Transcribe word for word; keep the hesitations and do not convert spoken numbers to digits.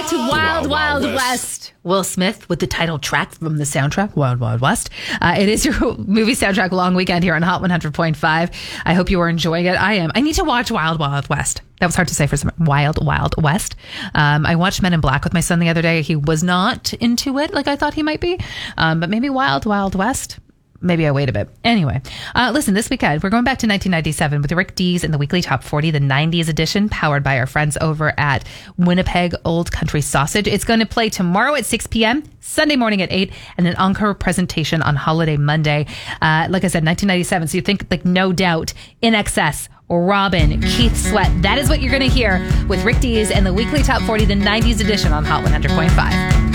to Wild, Wild, Wild West. West. Will Smith with the title track from the soundtrack, Wild, Wild West. Uh, it is your movie soundtrack long weekend here on Hot one hundred point five. I hope you are enjoying it. I am. I need to watch Wild, Wild West. That was hard to say for some Wild, Wild West. Um, I watched Men in Black with my son the other day. He was not into it like I thought he might be. Um, but maybe Wild, Wild West. Maybe I wait a bit. Anyway, uh, listen, this weekend, we're going back to nineteen ninety-seven with Rick Dees and the Weekly Top forty, the nineties edition, powered by our friends over at Winnipeg Old Country Sausage. It's going to play tomorrow at six p.m., Sunday morning at eight, and an encore presentation on Holiday Monday. Uh, like I said, nineteen ninety-seven. So you think, like, No Doubt, In Excess, Robin, Keith Sweat. That is what you're going to hear with Rick Dees and the Weekly Top forty, the nineties edition on Hot one hundred point five.